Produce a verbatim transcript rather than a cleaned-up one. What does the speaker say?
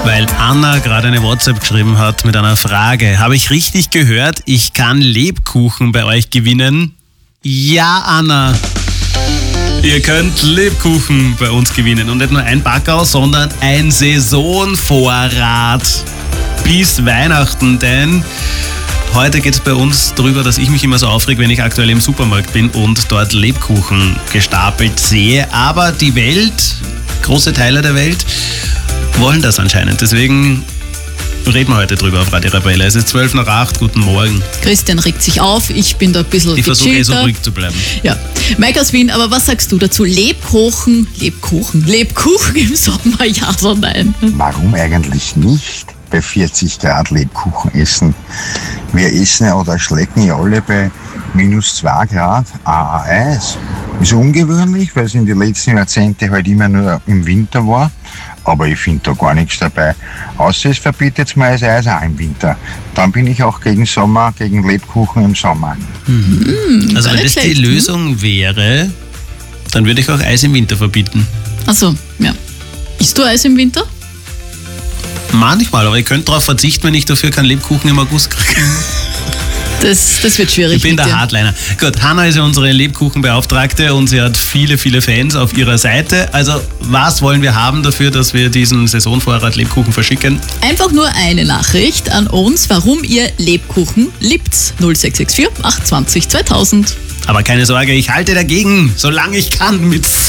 Weil Anna gerade eine WhatsApp geschrieben hat mit einer Frage. Habe ich richtig gehört, ich kann Lebkuchen bei euch gewinnen? Ja, Anna. Ihr könnt Lebkuchen bei uns gewinnen. Und nicht nur ein Packerl, sondern ein Saisonvorrat bis Weihnachten. Denn heute geht es bei uns darüber, dass ich mich immer so aufrege, wenn ich aktuell im Supermarkt bin und dort Lebkuchen gestapelt sehe. Aber die Welt, große Teile der Welt, wollen das anscheinend. Deswegen reden wir heute drüber auf Radio Arabella. Es ist zwölf nach acht. Guten Morgen. Christian regt sich auf. Ich bin da ein bisschen Ich versuche eh so gechillter. ruhig zu bleiben. Ja. Mike aus Wien, aber was sagst du dazu? Lebkuchen, Lebkuchen, Lebkuchen im Sommer, ja oder nein? Warum eigentlich nicht bei vierzig Grad Lebkuchen essen? Wir essen ja oder schlecken ja alle bei minus zwei Grad A Eis. Ist ungewöhnlich, weil es in den letzten Jahrzehnten halt immer nur im Winter war. Aber ich finde da gar nichts dabei. Außer es verbietet mir das Eis auch im Winter. Dann bin ich auch gegen Sommer, gegen Lebkuchen im Sommer. Mhm, Also gar wenn nicht das die schlecht, Lösung wäre, dann würde ich auch Eis im Winter verbieten. Achso, ja. Isst du Eis im Winter? Manchmal, aber ich könnte darauf verzichten, wenn ich dafür keinen Lebkuchen im August kriege. Das, das wird schwierig. Ich bin mit der dir. Hardliner. Gut, Hanna ist ja unsere Lebkuchenbeauftragte und sie hat viele, viele Fans auf ihrer Seite. Also was wollen wir haben dafür, dass wir diesen Saisonvorrat Lebkuchen verschicken? Einfach nur eine Nachricht an uns, warum ihr Lebkuchen liebt. null sechs sechs vier acht zwei null zweitausend. Aber keine Sorge, ich halte dagegen, solange ich kann, mit